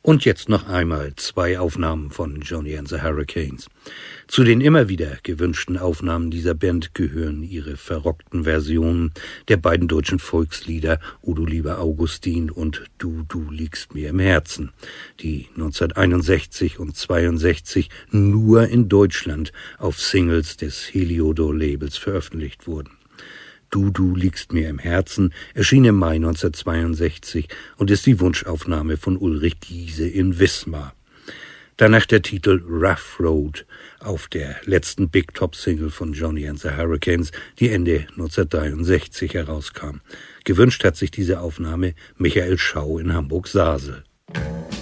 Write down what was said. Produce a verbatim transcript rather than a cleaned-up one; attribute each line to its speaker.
Speaker 1: Und jetzt noch einmal zwei Aufnahmen von Johnny and the Hurricanes. Zu den immer wieder gewünschten Aufnahmen dieser Band gehören ihre verrockten Versionen der beiden deutschen Volkslieder O du lieber Augustin und Du, du liegst mir im Herzen, die neunzehnhunderteinundsechzig und zweiundsechzig nur in Deutschland auf Singles des Heliodor-Labels veröffentlicht wurden. Du, du liegst mir im Herzen erschien im Mai neunzehnhundertzweiundsechzig und ist die Wunschaufnahme von Ulrich Giese in Wismar. Danach der Titel Rough Road auf der letzten Big Top Single von Johnny and the Hurricanes, die Ende neunzehnhundertdreiundsechzig herauskam. Gewünscht hat sich diese Aufnahme Michael Schau in Hamburg-Sasel.